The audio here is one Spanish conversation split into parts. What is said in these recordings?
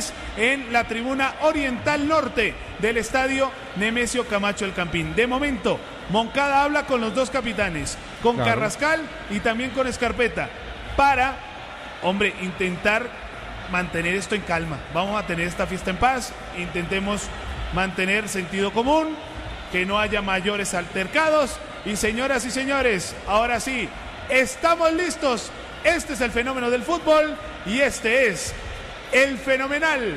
Quiñones en la tribuna oriental norte del estadio Nemesio Camacho El Campín. De momento, Moncada habla con los dos capitanes, con Carrascal y también con Escarpeta, para, intentar mantener esto en calma. Vamos a tener esta fiesta en paz, intentemos mantener sentido común, que no haya mayores altercados. Y señoras y señores, ahora sí, estamos listos. Este es el fenómeno del fútbol y este es el fenomenal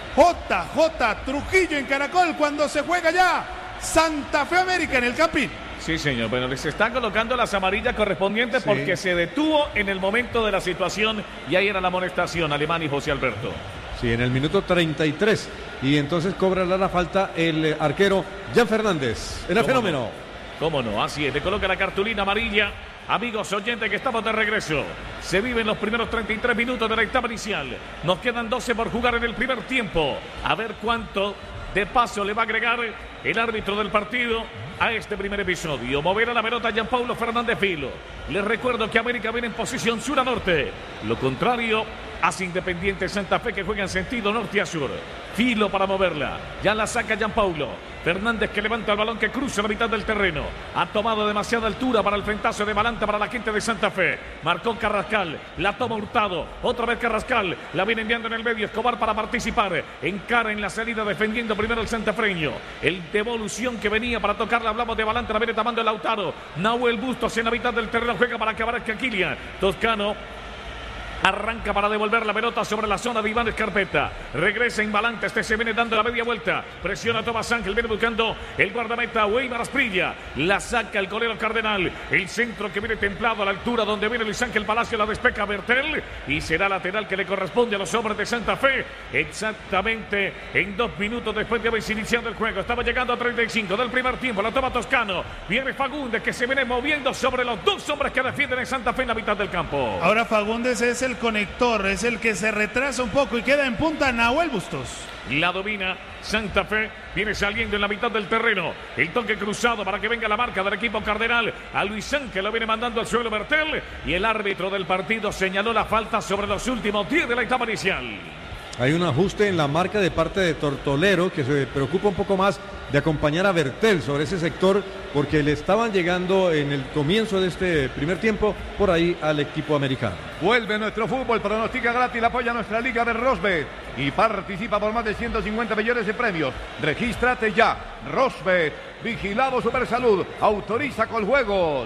JJ Trujillo en Caracol, cuando se juega ya Santa Fe América en el Campín. Sí, señor. Bueno, les están colocando las amarillas correspondientes porque se detuvo en el momento de la situación y ahí era la amonestación, Alemán y José Alberto. Sí, en el minuto 33. Y entonces cobrará la falta el arquero Jan Fernández. En el fenómeno. ¿Cómo no? Así es, le coloca la cartulina amarilla. Amigos oyentes, que estamos de regreso. Se viven los primeros 33 minutos de la etapa inicial. Nos quedan 12 por jugar en el primer tiempo. A ver cuánto de paso le va a agregar el árbitro del partido a este primer episodio. Moverá la pelota Jean Paulo Fernández Filo. Les recuerdo que América viene en posición sur a norte. Lo contrario hace Independiente Santa Fe, que juega en sentido norte a sur. Filo para moverla. Ya la saca Jean Paulo Fernández, que levanta el balón, que cruza la mitad del terreno. Ha tomado demasiada altura para el frentazo de Balanta para la gente de Santa Fe. Marcó Carrascal. La toma Hurtado. Otra vez Carrascal. La viene enviando en el medio Escobar para participar. Encara en la salida defendiendo primero el santafreño. El devolución que venía para tocarla. Hablamos de Balanta. La viene tomando el Lautaro. Nahuel Bustos en la mitad del terreno. Juega para que aparezca Kilian Toscano. Arranca para devolver la pelota sobre la zona de Iván Escarpeta. Regresa Inbalante. Este se viene dando la media vuelta. Presiona a Tomás Ángel. Viene buscando el guardameta Weimar Asprilla. La saca el golero Cardenal. El centro que viene templado a la altura donde viene Luis Ángel Palacio. La despeja Bertel. Y será lateral que le corresponde a los hombres de Santa Fe. Exactamente en 2 minutos después de haberse iniciado el juego. Estaba llegando a 35 del primer tiempo. La toma Toscano. Viene Fagundes, que se viene moviendo sobre los dos hombres que defienden en Santa Fe en la mitad del campo. Ahora Fagundes es el conector, es el que se retrasa un poco y queda en punta Nahuel Bustos. La domina Santa Fe, viene saliendo en la mitad del terreno. El toque cruzado para que venga la marca del equipo Cardenal. A Luis Ángel lo viene mandando al suelo Bertel. Y el árbitro del partido señaló la falta sobre los últimos 10 de la etapa inicial. Hay un ajuste en la marca de parte de Tortolero, que se preocupa un poco más de acompañar a Bertel sobre ese sector, porque le estaban llegando en el comienzo de este primer tiempo por ahí al equipo americano. Vuelve nuestro fútbol, pronostica gratis, apoya nuestra liga de Rosbet y participa por más de 150 millones de premios. Regístrate ya. Rosbet, vigilado Supersalud, autoriza con juegos.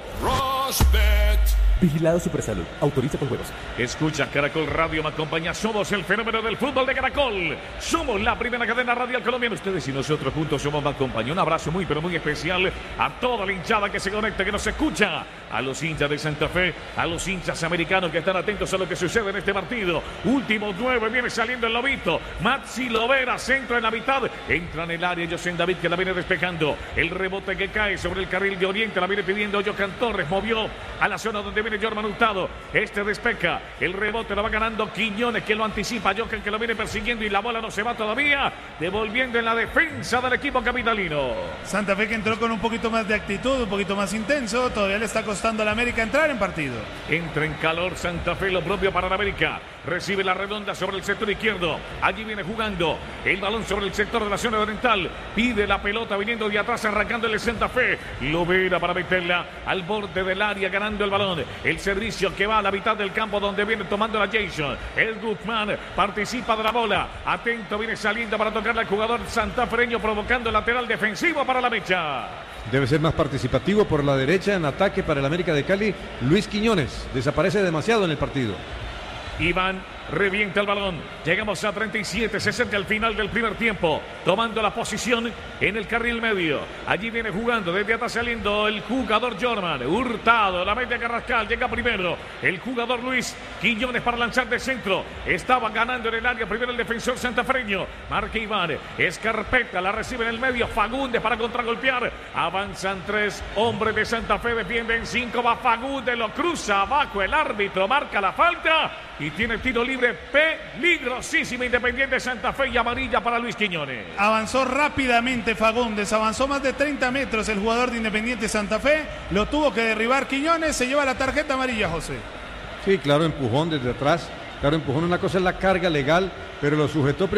Rosbet. Vigilado Supersalud. Autoriza con juegos. Escucha Caracol Radio, me acompaña. Somos el fenómeno del fútbol de Caracol. Somos la primera cadena radial colombiana. Ustedes y nosotros juntos somos más compañía. Un abrazo muy, pero muy especial a toda la hinchada que se conecta, que nos escucha. A los hinchas de Santa Fe, a los hinchas americanos que están atentos a lo que sucede en este partido. Últimos 9, viene saliendo el Lobito. Maxi Lovera, centro en la mitad. Entra en el área José David, que la viene despejando. El rebote que cae sobre el carril de Oriente, la viene pidiendo Johan Torres. Movió a la zona donde viene Jorman Hurtado. Este despeja. El rebote lo va ganando Quiñones, que lo anticipa. Johan, que lo viene persiguiendo y la bola no se va todavía. Devolviendo en la defensa del equipo capitalino. Santa Fe, que entró con un poquito más de actitud, un poquito más intenso. Todavía le está costando a la América entrar en partido. Entra en calor Santa Fe, lo propio para la América. Recibe la redonda sobre el sector izquierdo. Allí viene jugando el balón sobre el sector de la zona oriental. Pide la pelota viniendo de atrás, arrancándole Santa Fe. Lovera para meterla al borde del área, ganando el balón. El servicio que va a la mitad del campo donde viene tomando la Jason. El Guzmán participa de la bola. Atento, viene saliendo para tocarle al jugador santafereño, provocando el lateral defensivo para la mecha. Debe ser más participativo por la derecha en ataque para el América de Cali. Luis Quiñones desaparece demasiado en el partido. Iván revienta el balón. Llegamos a 37, se acerca al final del primer tiempo, tomando la posición en el carril medio. Allí viene jugando, desde atrás saliendo el jugador Jorman. Hurtado, la mete a Carrascal, llega primero el jugador Luis Quiñones para lanzar de centro. Estaba ganando en el área primero el defensor santafreño. Marca Iván, Escarpeta, la recibe en el medio. Fagundes para contragolpear. Avanzan 3 hombres de Santa Fe, defienden 5. Va Fagundes, lo cruza abajo. El árbitro marca la falta y tiene tiro libre peligrosísimo. Independiente Santa Fe y amarilla para Luis Quiñones. Avanzó rápidamente Fagundes, avanzó más de 30 metros el jugador de Independiente Santa Fe. Lo tuvo que derribar Quiñones, se lleva la tarjeta amarilla, José. Sí, claro, empujón desde atrás. Claro, empujón, una cosa es la carga legal, pero lo sujetó